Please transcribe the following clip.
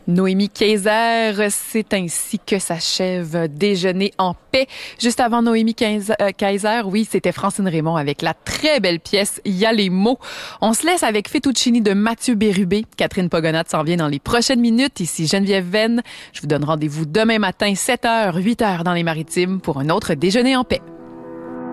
Noémie Kaiser, c'est ainsi que s'achève Déjeuner en paix. Juste avant Noémie Kaiser, oui, c'était Francine Raymond avec la très belle pièce « Il y a les mots ». On se laisse avec Fettuccini de Mathieu Bérubé. Catherine Pogonat s'en vient dans les prochaines minutes. Ici Geneviève Venn. Je vous donne rendez-vous demain matin, 7h, 8h dans les Maritimes pour un autre Déjeuner en paix.